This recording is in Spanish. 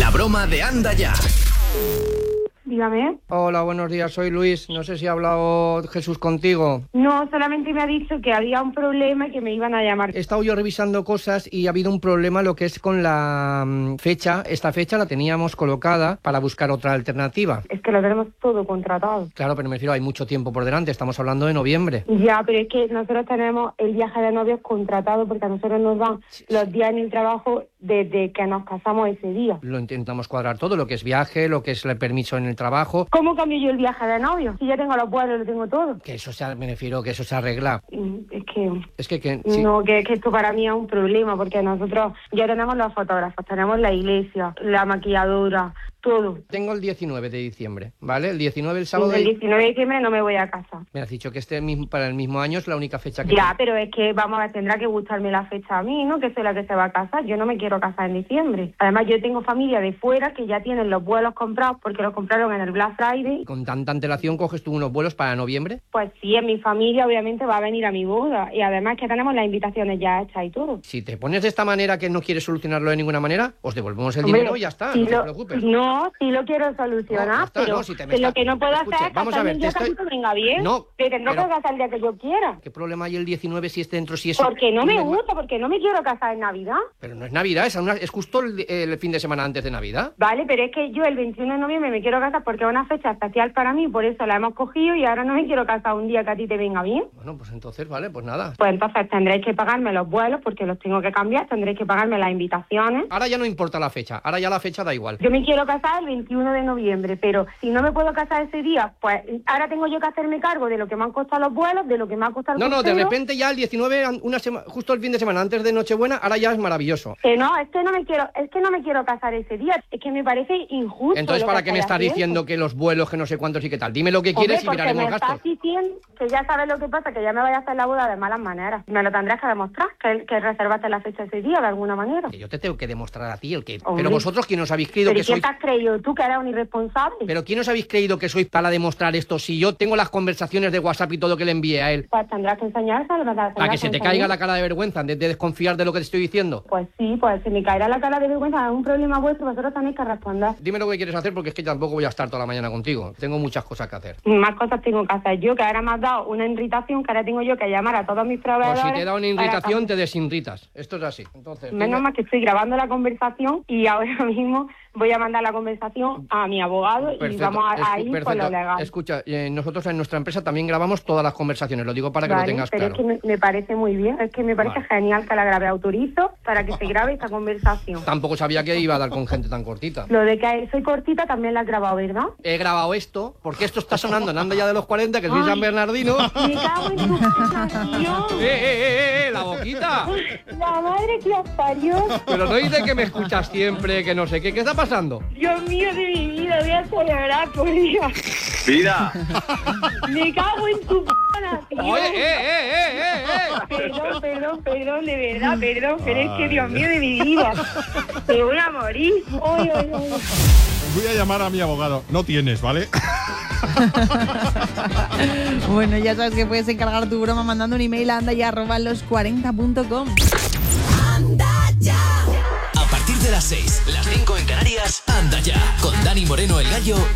La broma de Anda Ya. Dígame. Hola, buenos días, soy Luis. No sé si ha hablado Jesús contigo. No, solamente me ha dicho que había un problema y que me iban a llamar. He estado yo revisando cosas y ha habido un problema lo que es con la fecha. Esta fecha la teníamos colocada para buscar otra alternativa. Es que lo tenemos todo contratado. Claro, pero me refiero, hay mucho tiempo por delante, estamos hablando de noviembre. Ya, pero es que nosotros tenemos el viaje de novios contratado porque a nosotros nos dan los días en el trabajo desde que nos casamos ese día. Lo intentamos cuadrar todo, lo que es viaje, lo que es el permiso en el trabajo. ¿Cómo cambio yo el viaje de novio? Si ya tengo los vuelos, lo tengo todo. Que eso me refiero que eso se arregla. Es que sí. No, que esto para mí es un problema porque nosotros ya tenemos los fotógrafos, tenemos la iglesia, la maquilladora, todo. Tengo el 19 de diciembre, ¿vale? El 19 el sábado. El 19 de diciembre no me voy a casa. Me has dicho que para el mismo año es la única fecha que... Ya, pero es que, vamos a ver, tendrá que gustarme la fecha a mí, ¿no? Que soy la que se va a casar. Yo no me quiero casar en diciembre. Además, yo tengo familia de fuera que ya tienen los vuelos comprados porque los compraron en el Black Friday. ¿Con tanta antelación coges tú unos vuelos para noviembre? Pues sí, en mi familia obviamente va a venir a mi boda. Y además que tenemos las invitaciones ya hechas y todo. Si te pones de esta manera que no quieres solucionarlo de ninguna manera, os devolvemos el dinero y ya está, no te preocupes. No, sí lo quiero solucionar, pero lo que no puedo hacer es casarme el día que venga bien. No, que tendré que casar el día que yo quiera. ¿Qué problema hay el 19 si es dentro, si eso? Porque no me gusta, porque no me quiero casar en Navidad. Pero no es Navidad, es justo el fin de semana antes de Navidad. Vale, pero es que yo el 21 de noviembre me quiero casar porque es una fecha especial para mí, por eso la hemos cogido y ahora no me quiero casar un día que a ti te venga bien. Bueno, pues entonces, vale, pues nada. Pues entonces tendréis que pagarme los vuelos porque los tengo que cambiar, tendréis que pagarme las invitaciones. Ahora ya no importa la fecha, ahora ya la fecha da igual. Yo me quiero casar el 21 de noviembre, pero si no me puedo casar ese día, pues ahora tengo yo que hacerme cargo de lo que me han costado los vuelos, de lo que me ha costado el No, de repente ya el 19, justo el fin de semana antes de Nochebuena, ahora ya es maravilloso. No, es que no me quiero casar ese día, es que me parece injusto. Entonces, ¿para qué me estás diciendo que los vuelos, que no sé cuántos y qué tal? Dime lo que quieres y miraremos gastos. Me estás diciendo que ya sabes lo que pasa, que ya me vaya a hacer la boda de malas maneras. Me lo tendrás que demostrar, que reservaste la fecha ese día de alguna manera. Que yo te tengo que demostrar a ti Hombre. Pero vosotros, ¿quién os habéis creído que sois? ¿Pero quién te has creído tú, que eres un irresponsable? ¿Pero quién os habéis creído que sois para demostrar esto? Si yo tengo las conversaciones de WhatsApp y todo que le envié a él. Pues tendrás que enseñárselo. Para que se te caiga la cara de vergüenza, de desconfiar de lo que te estoy diciendo. Pues sí, pues se me caerá la cara de vergüenza, es un problema vuestro, vosotros tenéis que responder. Dime lo que quieres hacer porque es que tampoco voy a estar toda la mañana contigo. Tengo muchas cosas que hacer. Más cosas tengo que hacer yo, que ahora me has dado una irritación, que ahora tengo yo que llamar a todos mis proveedores. Pues si te da una irritación, te desinritas. Esto es así. Entonces, menos mal que estoy grabando la conversación y ahora mismo voy a mandar la conversación a mi abogado. Perfecto. Y vamos a ir con lo legal. Escucha, nosotros en nuestra empresa también grabamos todas las conversaciones, lo digo para que lo tengas claro. Pero es que me parece muy bien, es que me parece genial que la grabe. Autorizo para que se grabe esta conversación. Tampoco sabía que iba a dar con gente tan cortita. Lo de que soy cortita también la has grabado, ¿verdad? He grabado esto, porque esto está sonando en Anda Ya de los 40, que soy San Bernardino. Me cago en tu canción. ¡La boquita! La madre que os parió. Pero no dice que me escuchas siempre, que no sé qué. ¿Qué está pasando? Dios mío de mi vida, voy a celebrar por Dios. ¡Mira! Me cago en tu nación. Oye, Perdón, de verdad, perdón, pero es que Dios mío de mi vida. Me voy a morir. Voy a llamar a mi abogado. No tienes, ¿vale? Bueno, ya sabes que puedes encargar tu broma mandando un email a andaya@los40.com. Anda Ya. A partir de las 6, las 5 en Canarias, Anda Ya, con Dani Moreno el Gallo